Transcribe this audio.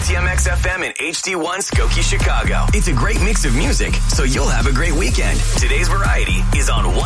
TMX FM and HD1 Skokie, Chicago. It's a great mix of music, so you'll have a great weekend. Today's variety is on